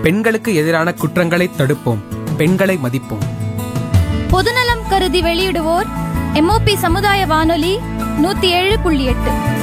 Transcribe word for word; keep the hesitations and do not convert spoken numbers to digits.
பெண்களுக்கு எதிரான குற்றங்களை தடுப்போம். பெண்களை மதிப்போம். பொதுநலம் கருதி வெளியிடுவோர் எம்ஓபி சமுதாய வானொலி நூத்தி ஏழு புள்ளி எட்டு.